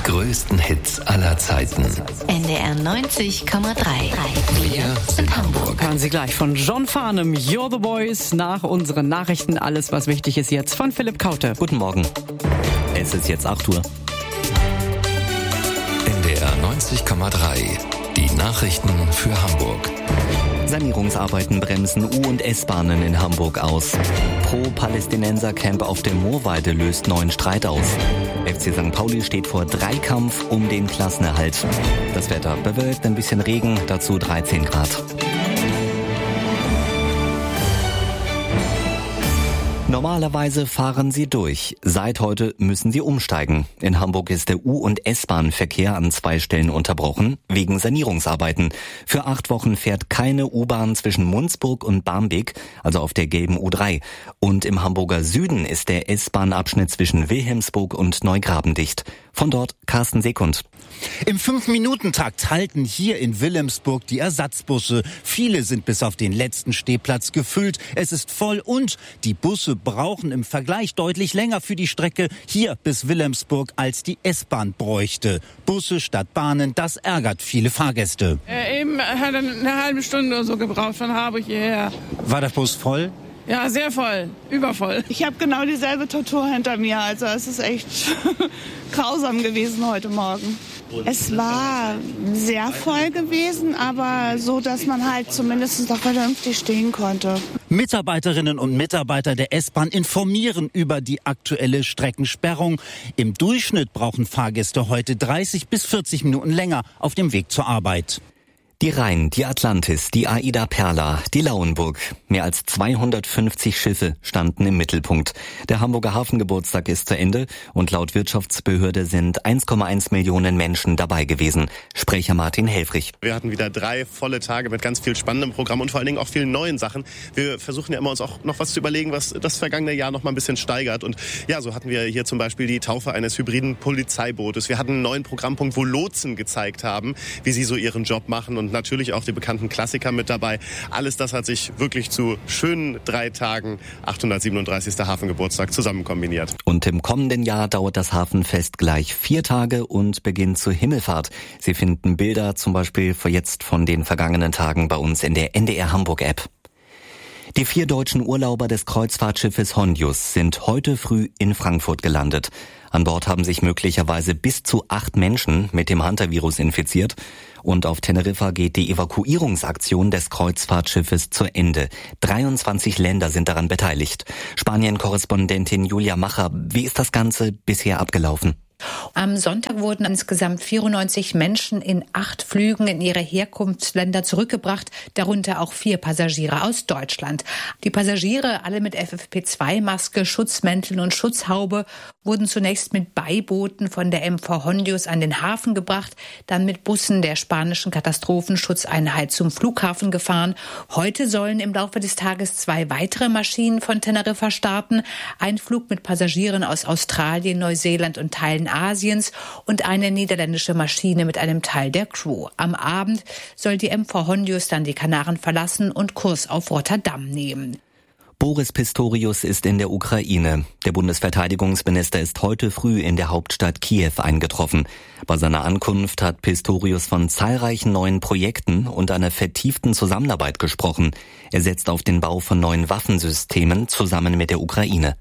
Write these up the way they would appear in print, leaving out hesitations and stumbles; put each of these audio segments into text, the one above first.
Die größten Hits aller Zeiten. NDR 90,3. Wir sind Hamburg. Hören Sie gleich von John Farnham, You're the Voice. Nach unseren Nachrichten alles, was wichtig ist jetzt von Philipp Kaute. Guten Morgen. Es ist jetzt 8 Uhr. NDR 90,3. Die Nachrichten für Hamburg. Sanierungsarbeiten bremsen U- und S-Bahnen in Hamburg aus. Pro-Palästinenser-Camp auf der Moorweide löst neuen Streit aus. FC St. Pauli steht vor Dreikampf um den Klassenerhalt. Das Wetter bewölkt, ein bisschen Regen, dazu 13 Grad. Normalerweise fahren Sie durch. Seit heute müssen Sie umsteigen. In Hamburg ist der U- und S-Bahn-Verkehr an 2 Stellen unterbrochen, wegen Sanierungsarbeiten. Für 8 Wochen fährt keine U-Bahn zwischen Mundsburg und Barmbek, also auf der gelben U3. Und im Hamburger Süden ist der S-Bahn-Abschnitt zwischen Wilhelmsburg und Neugraben dicht. Von dort Carsten Sekund. Im 5-Minuten-Takt halten hier in Wilhelmsburg die Ersatzbusse. Viele sind bis auf den letzten Stehplatz gefüllt. Es ist voll und die Busse brauchen im Vergleich deutlich länger für die Strecke hier bis Wilhelmsburg, als die S-Bahn bräuchte. Busse statt Bahnen, das ärgert viele Fahrgäste. Eben hat er eine halbe Stunde oder so gebraucht von Harburg hierher. War der Bus voll? Ja, sehr voll, übervoll. Ich habe genau dieselbe Tortur hinter mir, also es ist echt grausam gewesen heute Morgen. Es war sehr voll gewesen, aber so, dass man halt zumindest noch vernünftig stehen konnte. Mitarbeiterinnen und Mitarbeiter der S-Bahn informieren über die aktuelle Streckensperrung. Im Durchschnitt brauchen Fahrgäste heute 30 bis 40 Minuten länger auf dem Weg zur Arbeit. Die Rhein, die Atlantis, die Aida Perla, die Lauenburg. Mehr als 250 Schiffe standen im Mittelpunkt. Der Hamburger Hafengeburtstag ist zu Ende und laut Wirtschaftsbehörde sind 1,1 Millionen Menschen dabei gewesen. Sprecher Martin Helfrich. Wir hatten wieder 3 volle Tage mit ganz viel spannendem Programm und vor allen Dingen auch vielen neuen Sachen. Wir versuchen ja immer uns auch noch was zu überlegen, was das vergangene Jahr noch mal ein bisschen steigert. Und ja, so hatten wir hier zum Beispiel die Taufe eines hybriden Polizeibootes. Wir hatten einen neuen Programmpunkt, wo Lotsen gezeigt haben, wie sie so ihren Job machen, und natürlich auch die bekannten Klassiker mit dabei. Alles das hat sich wirklich zu schönen 3 Tagen 837. Hafengeburtstag zusammen kombiniert. Und im kommenden Jahr dauert das Hafenfest gleich 4 Tage und beginnt zur Himmelfahrt. Sie finden Bilder zum Beispiel von den vergangenen Tagen bei uns in der NDR Hamburg App. Die 4 deutschen Urlauber des Kreuzfahrtschiffes Hondius sind heute früh in Frankfurt gelandet. An Bord haben sich möglicherweise bis zu 8 Menschen mit dem Hantavirus infiziert. Und auf Teneriffa geht die Evakuierungsaktion des Kreuzfahrtschiffes zu Ende. 23 Länder sind daran beteiligt. Spanien-Korrespondentin Julia Macher, wie ist das Ganze bisher abgelaufen? Am Sonntag wurden insgesamt 94 Menschen in 8 Flügen in ihre Herkunftsländer zurückgebracht, darunter auch 4 Passagiere aus Deutschland. Die Passagiere, alle mit FFP2-Maske, Schutzmänteln und Schutzhaube, wurden zunächst mit Beibooten von der MV Hondius an den Hafen gebracht, dann mit Bussen der spanischen Katastrophenschutzeinheit zum Flughafen gefahren. Heute sollen im Laufe des Tages 2 weitere Maschinen von Teneriffa starten. Ein Flug mit Passagieren aus Australien, Neuseeland und Teilen Asiens und eine niederländische Maschine mit einem Teil der Crew. Am Abend soll die MV Hondius dann die Kanaren verlassen und Kurs auf Rotterdam nehmen. Boris Pistorius ist in der Ukraine. Der Bundesverteidigungsminister ist heute früh in der Hauptstadt Kiew eingetroffen. Bei seiner Ankunft hat Pistorius von zahlreichen neuen Projekten und einer vertieften Zusammenarbeit gesprochen. Er setzt auf den Bau von neuen Waffensystemen zusammen mit der Ukraine.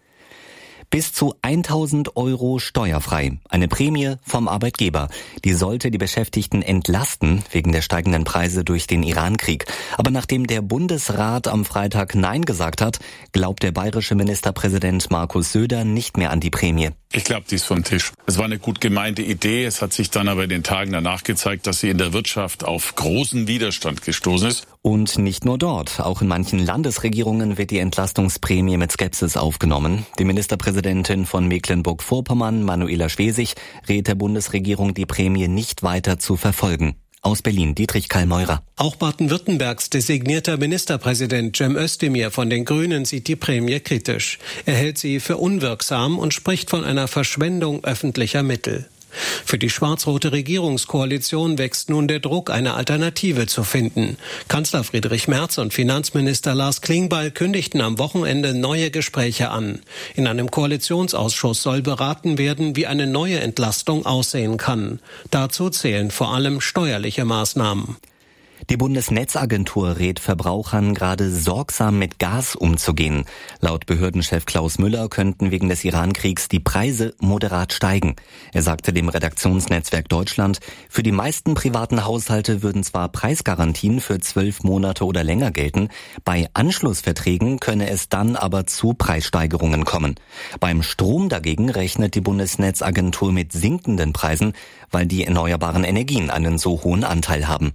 Bis zu 1.000 € steuerfrei. Eine Prämie vom Arbeitgeber. Die sollte die Beschäftigten entlasten wegen der steigenden Preise durch den Iran-Krieg. Aber nachdem der Bundesrat am Freitag Nein gesagt hat, glaubt der bayerische Ministerpräsident Markus Söder nicht mehr an die Prämie. Ich glaube, die ist vom Tisch. Es war eine gut gemeinte Idee. Es hat sich dann aber in den Tagen danach gezeigt, dass sie in der Wirtschaft auf großen Widerstand gestoßen ist. Und nicht nur dort. Auch in manchen Landesregierungen wird die Entlastungsprämie mit Skepsis aufgenommen. Die Ministerpräsidentin von Mecklenburg-Vorpommern, Manuela Schwesig, rät der Bundesregierung, die Prämie nicht weiter zu verfolgen. Aus Berlin, Dietrich Kallmeurer. Auch Baden-Württembergs designierter Ministerpräsident Cem Özdemir von den Grünen sieht die Prämie kritisch. Er hält sie für unwirksam und spricht von einer Verschwendung öffentlicher Mittel. Für die schwarz-rote Regierungskoalition wächst nun der Druck, eine Alternative zu finden. Kanzler Friedrich Merz und Finanzminister Lars Klingbeil kündigten am Wochenende neue Gespräche an. In einem Koalitionsausschuss soll beraten werden, wie eine neue Entlastung aussehen kann. Dazu zählen vor allem steuerliche Maßnahmen. Die Bundesnetzagentur rät Verbrauchern, gerade sorgsam mit Gas umzugehen. Laut Behördenchef Klaus Müller könnten wegen des Iran-Kriegs die Preise moderat steigen. Er sagte dem Redaktionsnetzwerk Deutschland, für die meisten privaten Haushalte würden zwar Preisgarantien für 12 Monate oder länger gelten, bei Anschlussverträgen könne es dann aber zu Preissteigerungen kommen. Beim Strom dagegen rechnet die Bundesnetzagentur mit sinkenden Preisen, weil die erneuerbaren Energien einen so hohen Anteil haben.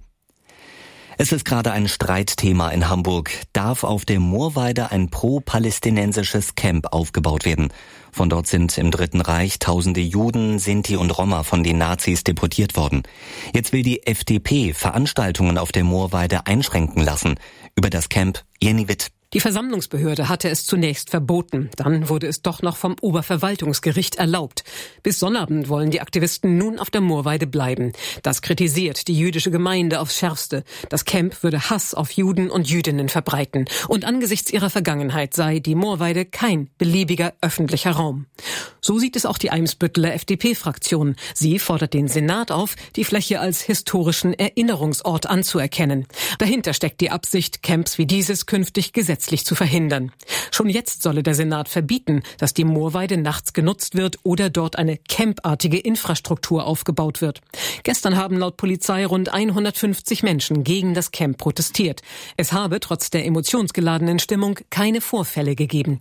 Es ist gerade ein Streitthema in Hamburg. Darf auf der Moorweide ein pro-palästinensisches Camp aufgebaut werden? Von dort sind im Dritten Reich tausende Juden, Sinti und Roma von den Nazis deportiert worden. Jetzt will die FDP Veranstaltungen auf der Moorweide einschränken lassen. Über das Camp Jenny Witt. Die Versammlungsbehörde hatte es zunächst verboten. Dann wurde es doch noch vom Oberverwaltungsgericht erlaubt. Bis Sonnabend wollen die Aktivisten nun auf der Moorweide bleiben. Das kritisiert die jüdische Gemeinde aufs Schärfste. Das Camp würde Hass auf Juden und Jüdinnen verbreiten. Und angesichts ihrer Vergangenheit sei die Moorweide kein beliebiger öffentlicher Raum. So sieht es auch die Eimsbütteler FDP-Fraktion. Sie fordert den Senat auf, die Fläche als historischen Erinnerungsort anzuerkennen. Dahinter steckt die Absicht, Camps wie dieses künftig gesetzlich zu verhindern. Schon jetzt solle der Senat verbieten, dass die Moorweide nachts genutzt wird oder dort eine campartige Infrastruktur aufgebaut wird. Gestern haben laut Polizei rund 150 Menschen gegen das Camp protestiert. Es habe trotz der emotionsgeladenen Stimmung keine Vorfälle gegeben.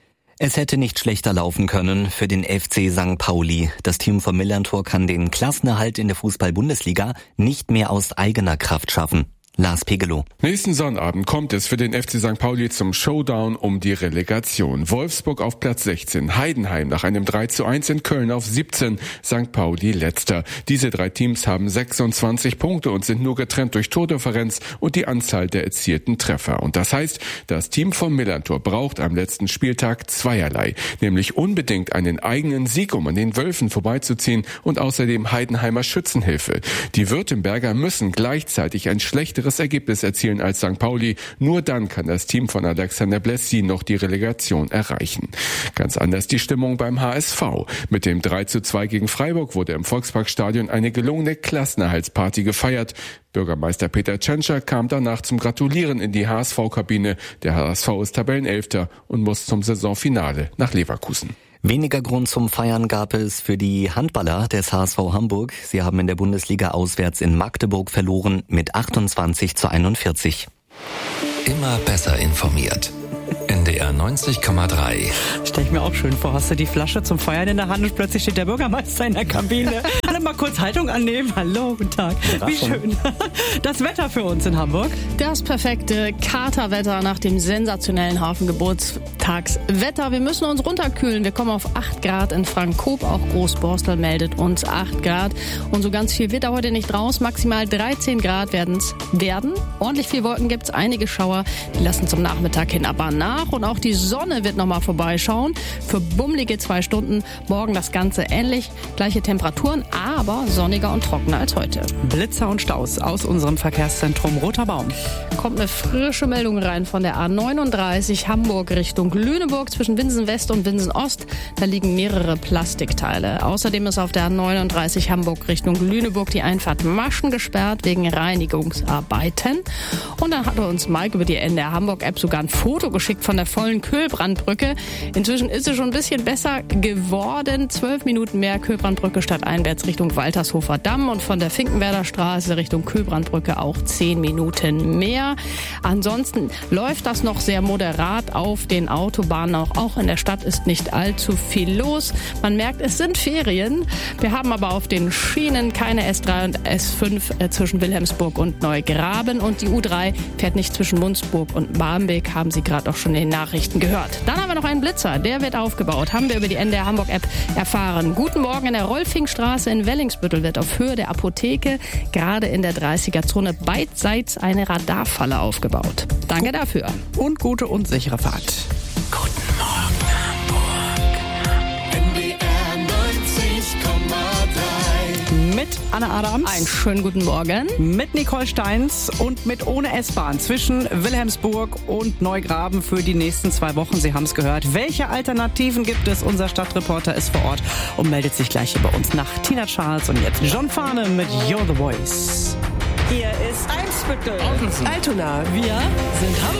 Es hätte nicht schlechter laufen können für den FC St. Pauli. Das Team von Millerntor kann den Klassenerhalt in der Fußball-Bundesliga nicht mehr aus eigener Kraft schaffen. Lars Pegelow. Nächsten Sonnabend kommt es für den FC St. Pauli zum Showdown um die Relegation. Wolfsburg auf Platz 16, Heidenheim nach einem 3:1 in Köln auf 17, St. Pauli letzter. Diese drei Teams haben 26 Punkte und sind nur getrennt durch Tordifferenz und die Anzahl der erzielten Treffer. Und das heißt, das Team vom Millerntor braucht am letzten Spieltag zweierlei, nämlich unbedingt einen eigenen Sieg, um an den Wölfen vorbeizuziehen und außerdem Heidenheimer Schützenhilfe. Die Württemberger müssen gleichzeitig ein schlechteres Ergebnis erzielen als St. Pauli. Nur dann kann das Team von Alexander Blessy noch die Relegation erreichen. Ganz anders die Stimmung beim HSV. Mit dem 3:2 gegen Freiburg wurde im Volksparkstadion eine gelungene Klassenerhaltsparty gefeiert. Bürgermeister Peter Tschentscher kam danach zum Gratulieren in die HSV-Kabine. Der HSV ist Tabellenelfter und muss zum Saisonfinale nach Leverkusen. Weniger Grund zum Feiern gab es für die Handballer des HSV Hamburg. Sie haben in der Bundesliga auswärts in Magdeburg verloren mit 28:41. Immer besser informiert. NDR 90,3. Stell ich mir auch schön vor, hast du die Flasche zum Feiern in der Hand und plötzlich steht der Bürgermeister in der Kabine. Alle mal kurz Haltung annehmen. Hallo, guten Tag. Wie schön. Das Wetter für uns in Hamburg. Das perfekte Katerwetter nach dem sensationellen Hafengeburtstagswetter. Wir müssen uns runterkühlen. Wir kommen auf 8 Grad in Frankop. Auch Großborstel meldet uns 8 Grad. Und so ganz viel wird da heute nicht raus. Maximal 13 Grad werden. Ordentlich viel Wolken gibt's. Einige Schauer, die lassen zum Nachmittag hin aber nach. Und auch die Sonne wird nochmal vorbeischauen. Für bummelige 2 Stunden. Morgen das Ganze ähnlich. Gleiche Temperaturen, aber sonniger und trockener als heute. Blitzer und Staus aus unserem Verkehrszentrum Roter Baum. Kommt eine frische Meldung rein von der A39 Hamburg Richtung Lüneburg zwischen Winsen West und Winsen Ost. Da liegen mehrere Plastikteile. Außerdem ist auf der A39 Hamburg Richtung Lüneburg die Einfahrt Maschen gesperrt wegen Reinigungsarbeiten. Und dann hatte uns Mike über die NDR Hamburg-App sogar ein Foto geschickt von der vollen Köhlbrandbrücke. Inzwischen ist es schon ein bisschen besser geworden. 12 Minuten mehr Köhlbrandbrücke stadteinwärts Richtung Waltershofer Damm und von der Finkenwerder Straße Richtung Köhlbrandbrücke auch 10 Minuten mehr. Ansonsten läuft das noch sehr moderat auf den Autobahnen. Auch in der Stadt ist nicht allzu viel los. Man merkt, es sind Ferien. Wir haben aber auf den Schienen keine S3 und S5 zwischen Wilhelmsburg und Neugraben. Und die U3 fährt nicht zwischen Munzburg und Barmbek, haben Sie gerade auch schon in den Nachrichten gehört. Dann haben wir noch einen Blitzer, der wird aufgebaut. Haben wir über die NDR Hamburg-App erfahren. Guten Morgen in der Rolfingstraße in Wellingsbüttel wird auf Höhe der Apotheke gerade in der 30er-Zone beidseits eine Radarfalle aufgebaut. Danke dafür. Und gute und sichere Fahrt. Guten Morgen, Hamburg. NDR 90,3. Anne Adams. Einen schönen guten Morgen. Mit Nicole Steins und mit ohne S-Bahn zwischen Wilhelmsburg und Neugraben für die nächsten 2 Wochen. Sie haben es gehört. Welche Alternativen gibt es? Unser Stadtreporter ist vor Ort und meldet sich gleich hier bei uns nach Tina Charles und jetzt John Fahne mit You're the Voice. Hier ist Eimsbüttel, Altona. Wir sind Hamburg.